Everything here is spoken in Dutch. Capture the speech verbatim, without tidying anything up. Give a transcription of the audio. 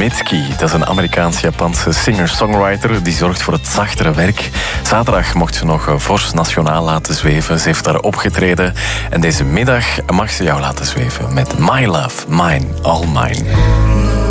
Mitski. Dat is een Amerikaans-Japanse singer-songwriter die zorgt voor het zachtere werk. Zaterdag mocht ze nog fors nationaal laten zweven. Ze heeft daar opgetreden. En deze middag mag ze jou laten zweven met My Love, Mine, All Mine.